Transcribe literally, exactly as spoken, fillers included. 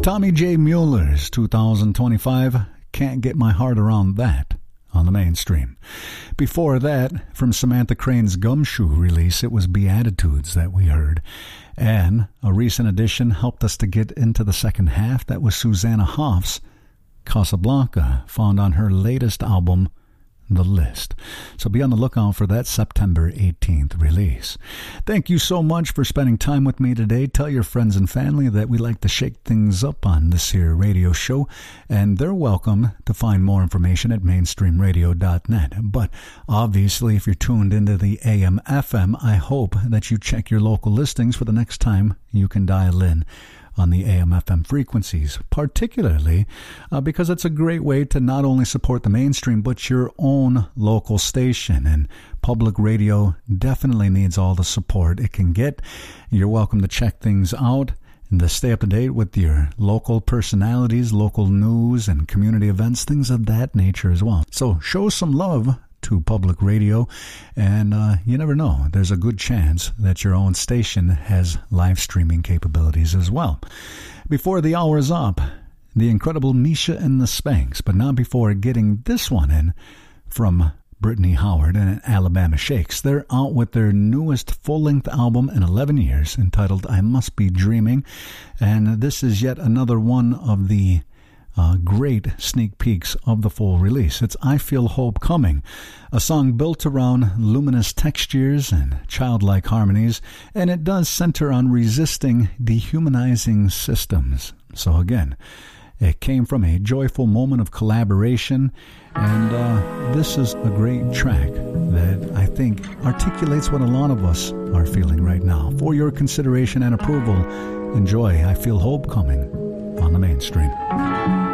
Tommy J. Mueller's two thousand twenty-five, Can't Get My Heart Around That, on the mainstream. Before that, from Samantha Crane's Gumshoe release, it was Beatitudes that we heard. And a recent addition helped us to get into the second half. That was Susanna Hoff's Casablanca, found on her latest album, The List. So be on the lookout for that September eighteenth release. Thank you so much for spending time with me today. Tell your friends and family that we like to shake things up on this here radio show, and they're welcome to find more information at mainstream radio dot net. But obviously, if you're tuned into the A M F M, I hope that you check your local listings for the next time you can dial in on the A M F M frequencies, particularly uh, because it's a great way to not only support the mainstream, but your own local station. And public radio definitely needs all the support it can get. You're welcome to check things out and to stay up to date with your local personalities, local news, and community events, things of that nature as well. So show some love to public radio, and uh, you never know, there's a good chance that your own station has live streaming capabilities as well. Before the hour is up, the incredible Misha and the Spanks, but not before getting this one in from Brittany Howard and Alabama Shakes. They're out with their newest full-length album in eleven years, entitled I Must Be Dreaming, and this is yet another one of the Uh, great sneak peeks of the full release. It's I Feel Hope Coming, a song built around luminous textures and childlike harmonies, and it does center on resisting dehumanizing systems. So again, it came from a joyful moment of collaboration, and uh, this is a great track that I think articulates what a lot of us are feeling right now. For your consideration and approval, enjoy I Feel Hope Coming on the mainstream.